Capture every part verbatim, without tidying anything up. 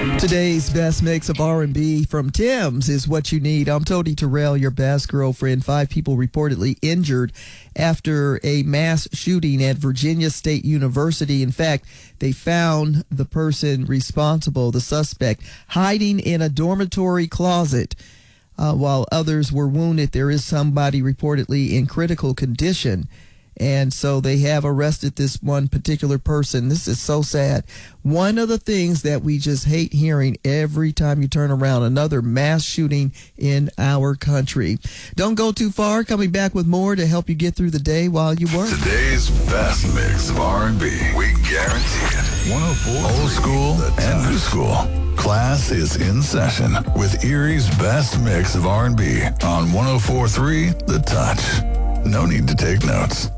Today's best mix of R and B from Tim's is what you need. I'm Tony Terrell, your best girlfriend. Five people reportedly injured after a mass shooting at Virginia State University. In fact, they found the person responsible, the suspect, hiding in a dormitory closet. Uh, while others were wounded, there is somebody reportedly in critical condition. And so they have arrested this one particular person. This is so sad. One of the things that we just hate hearing every time you turn around, another mass shooting in our country. Don't go too far. Coming back with more to help you get through the day while you work. Today's best mix of R and B. We guarantee it. one oh four Old school and new school. Class is in session with Erie's best mix of R and B on one oh four point three The Touch. No need to take notes.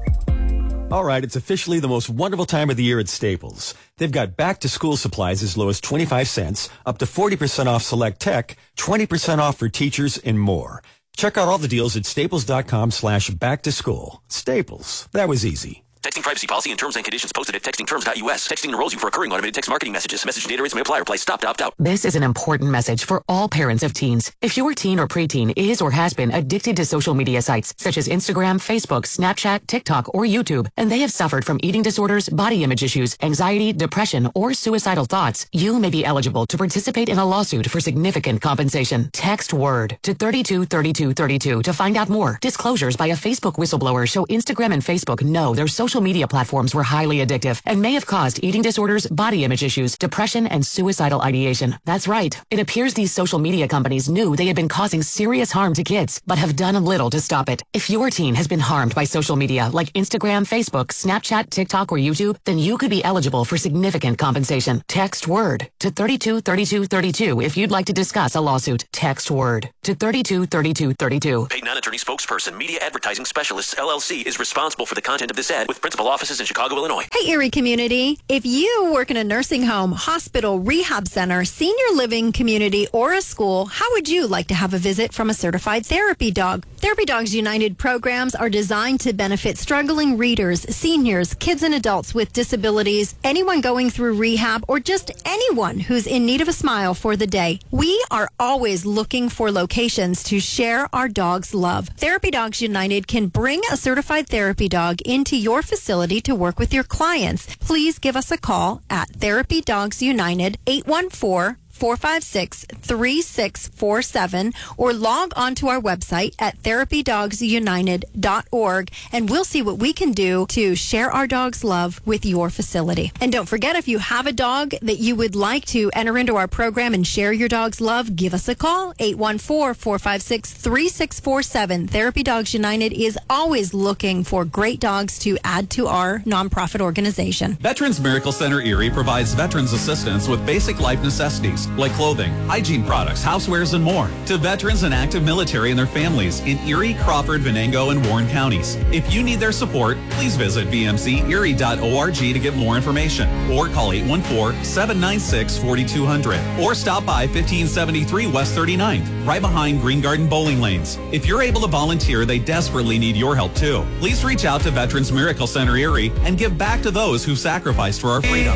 All right, it's officially the most wonderful time of the year at Staples. They've got back-to-school supplies as low as twenty-five cents, up to forty percent off select tech, twenty percent off for teachers, and more. Check out all the deals at staples.com slash back-to-school. Staples. That was easy. Texting privacy policy and terms and conditions posted at texting terms dot U S. Texting enrolls you for recurring automated text marketing messages. Message and data rates may apply. Reply stop to opt out. This is an important message for all parents of teens. If your teen or preteen is or has been addicted to social media sites such as Instagram, Facebook, Snapchat, TikTok, or YouTube, and they have suffered from eating disorders, body image issues, anxiety, depression, or suicidal thoughts, you may be eligible to participate in a lawsuit for significant compensation. Text WORD to thirty-two thirty-two thirty-two to find out more. Disclosures by a Facebook whistleblower show Instagram and Facebook know their social Social media platforms were highly addictive and may have caused eating disorders, body image issues, depression, and suicidal ideation. That's right. It appears these social media companies knew they had been causing serious harm to kids, but have done little to stop it. If your teen has been harmed by social media like Instagram, Facebook, Snapchat, TikTok, or YouTube, then you could be eligible for significant compensation. Text WORD to thirty-two thirty-two thirty-two if you'd like to discuss a lawsuit. Text WORD to thirty-two thirty-two thirty-two. Paid non-attorney spokesperson, Media Advertising Specialists, L L C, is responsible for the content of this ad with principal offices in Chicago, Illinois. Hey, Erie community. If you work in a nursing home, hospital, rehab center, senior living community, or a school, how would you like to have a visit from a certified therapy dog? Therapy Dogs United programs are designed to benefit struggling readers, seniors, kids and adults with disabilities, anyone going through rehab, or just anyone who's in need of a smile for the day. We are always looking for locations to share our dog's love. Therapy Dogs United can bring a certified therapy dog into your facility to work with your clients. Please give us a call at Therapy Dogs United, eight one four, four five six, three six four seven, or log on to our website at therapy dogs united dot org, and we'll see what we can do to share our dog's love with your facility. And don't forget, if you have a dog that you would like to enter into our program and share your dog's love, give us a call, eight one four, four five six, three six four seven. Therapy Dogs United is always looking for great dogs to add to our nonprofit organization. Veterans Miracle Center Erie provides veterans assistance with basic life necessities like clothing, hygiene products, housewares, and more to veterans and active military and their families in Erie, Crawford, Venango, and Warren counties. If you need their support, please visit v m c erie dot org to get more information, or call eight one four, seven nine six, four two zero zero, or stop by fifteen seventy-three West thirty-ninth, right behind Green Garden Bowling Lanes. If you're able to volunteer, they desperately need your help too. Please reach out to Veterans Miracle Center Erie and give back to those who sacrificed for our freedom.